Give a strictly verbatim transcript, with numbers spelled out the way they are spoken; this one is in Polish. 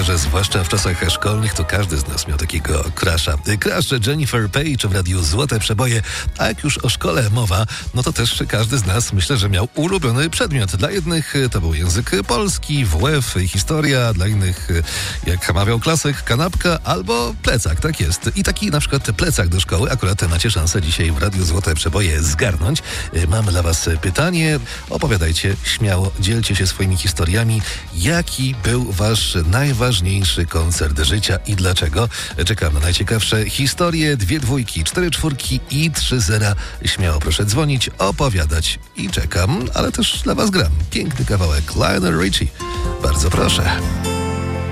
myślę, że zwłaszcza w czasach szkolnych to każdy z nas miał takiego crusha. Crush Jennifer Page w radiu Złote Przeboje, a jak już o szkole mowa, no to też każdy z nas myślę, że miał ulubiony przedmiot. Dla jednych to był język polski, W F, historia, dla innych, jak mawiał klasyk, kanapka albo plecak, tak jest. I taki na przykład plecak do szkoły akurat macie szansę dzisiaj w radiu Złote Przeboje zgarnąć. Mam dla was pytanie, opowiadajcie śmiało, dzielcie się swoimi historiami. Jaki był wasz najważniejszy koncert życia i dlaczego? Czekam na najciekawsze historie, dwie dwójki, cztery czwórki i trzy zera. Śmiało proszę dzwonić, opowiadać i czekam, ale też dla was gram. Piękny kawałek Lionel Richie. Bardzo proszę.